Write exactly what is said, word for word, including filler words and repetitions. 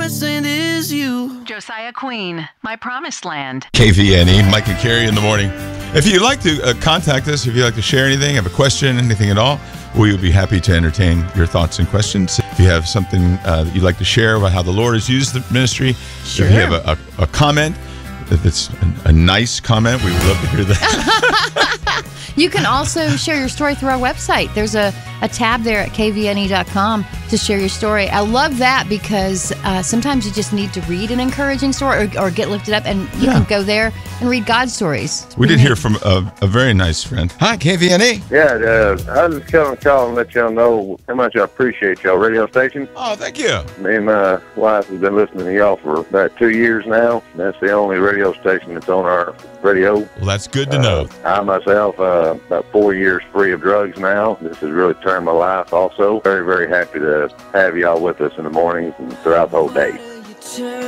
blessing is you. Josiah Queen, My Promised Land. K V N E, Mike and Carrie in the morning. If you'd like to uh, contact us, if you'd like to share anything, have a question, anything at all, we would be happy to entertain your thoughts and questions. If you have something uh, that you'd like to share about how the Lord has used the ministry, sure. if you have a, a, a comment, if it's a, a nice comment, we would love to hear that. You can also share your story through our website. There's a, a tab there at k v n e dot com to share your story. I love that because uh, sometimes you just need to read an encouraging story or, or get lifted up, and you Yeah. can go there and read God's stories. We did hear from a, a very nice friend. Hi, K V N E. Yeah, uh, I was just going to call and let y'all know how much I appreciate y'all radio station. Oh, thank you. Me and my wife have been listening to y'all for about two years now. That's the only radio station that's on our radio. Well, that's good to know. Uh, I myself, uh, about four years free of drugs now. This has really turned my life also. Very, very happy to have y'all with us in the mornings and throughout the whole day.